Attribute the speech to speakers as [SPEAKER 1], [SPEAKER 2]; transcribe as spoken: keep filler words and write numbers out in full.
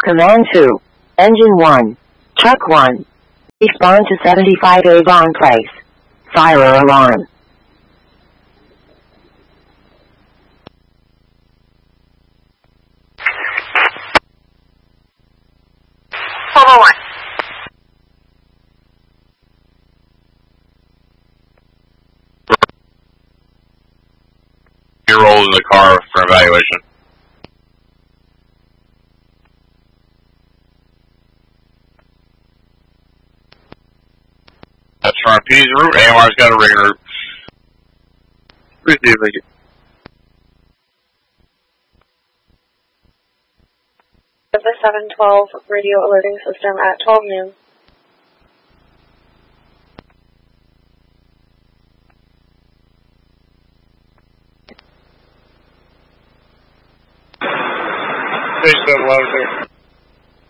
[SPEAKER 1] Command two. Engine one. Truck one. Respond to seventy-five Avon Place. Fire alarm.
[SPEAKER 2] Over one.
[SPEAKER 3] You roll in the car for evaluation. That's for R P's route. A M R's got a ring route. Receive it.
[SPEAKER 2] The seven twelve radio alerting system at twelve noon.
[SPEAKER 3] Station seven eleven, sir.